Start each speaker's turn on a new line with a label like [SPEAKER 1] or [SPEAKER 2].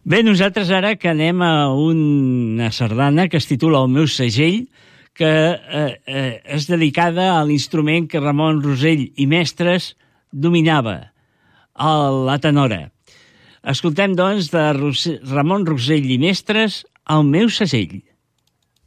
[SPEAKER 1] Bé, nosaltres ara que anem a una sardana que es titula El meu segell, que és dedicada a l'instrument que Ramon Rosell i Mestres dominava, la tenora. Escoltem, doncs, de Ramon Rosell i Mestres, El meu segell.